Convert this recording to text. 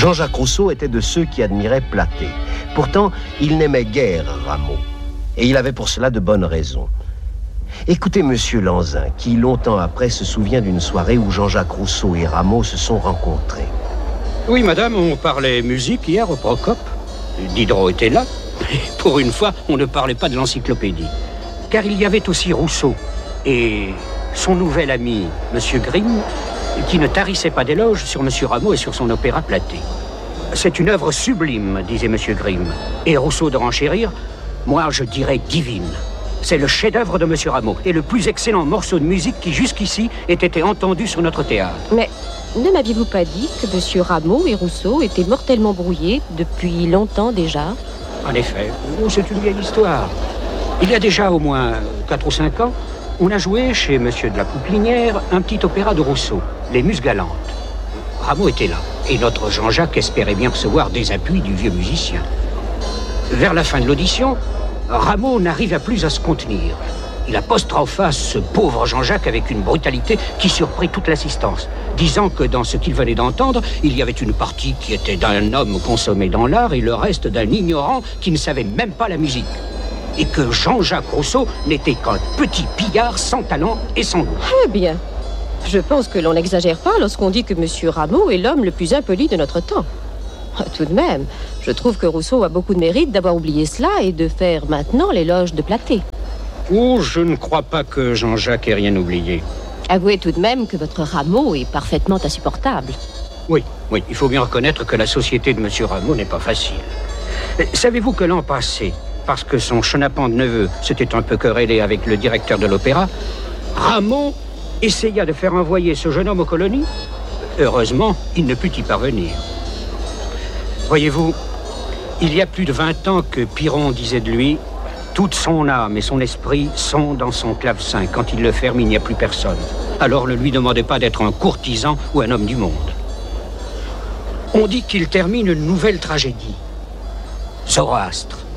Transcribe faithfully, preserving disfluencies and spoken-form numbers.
Jean-Jacques Rousseau était de ceux qui admiraient Platée. Pourtant, il n'aimait guère Rameau. Et il avait pour cela de bonnes raisons. Écoutez Monsieur Lanzin, qui longtemps après se souvient d'une soirée où Jean-Jacques Rousseau et Rameau se sont rencontrés. Oui, madame, on parlait musique hier au Procope. Diderot était là. Et pour une fois, on ne parlait pas de l'encyclopédie. Car il y avait aussi Rousseau et son nouvel ami, Monsieur Grimm, qui ne tarissait pas d'éloges sur Monsieur Rameau et sur son opéra Platée. C'est une œuvre sublime, disait Monsieur Grimm. Et Rousseau de renchérir, moi je dirais divine. C'est le chef-d'œuvre de Monsieur Rameau et le plus excellent morceau de musique qui jusqu'ici ait été entendu sur notre théâtre. Mais ne m'aviez-vous pas dit que Monsieur Rameau et Rousseau étaient mortellement brouillés depuis longtemps déjà? En effet, c'est une vieille histoire. Il y a déjà au moins quatre ou cinq ans, on a joué chez Monsieur de la Pouplinière un petit opéra de Rousseau, Les Muses Galantes. Rameau était là, et notre Jean-Jacques espérait bien recevoir des appuis du vieux musicien. Vers la fin de l'audition, Rameau n'arriva plus à se contenir. Il apostra en face ce pauvre Jean-Jacques avec une brutalité qui surprit toute l'assistance, disant que dans ce qu'il venait d'entendre, il y avait une partie qui était d'un homme consommé dans l'art et le reste d'un ignorant qui ne savait même pas la musique. Et que Jean-Jacques Rousseau n'était qu'un petit pillard sans talent et sans goût. Eh bien, je pense que l'on n'exagère pas lorsqu'on dit que Monsieur Rameau est l'homme le plus impoli de notre temps. Tout de même, je trouve que Rousseau a beaucoup de mérite d'avoir oublié cela et de faire maintenant l'éloge de Platée. Oh, je ne crois pas que Jean-Jacques ait rien oublié. Avouez tout de même que votre Rameau est parfaitement insupportable. Oui, oui, il faut bien reconnaître que la société de Monsieur Rameau n'est pas facile. Savez-vous que l'an passé, parce que son chenapan de neveu s'était un peu querellé avec le directeur de l'opéra, Rameau essaya de faire envoyer ce jeune homme aux colonies. Heureusement, il ne put y parvenir. Voyez-vous, il y a plus de vingt ans que Piron disait de lui « Toute son âme et son esprit sont dans son clavecin. Quand il le ferme, il n'y a plus personne. » Alors ne lui demandez pas d'être un courtisan ou un homme du monde. On dit qu'il termine une nouvelle tragédie. Zoroastre.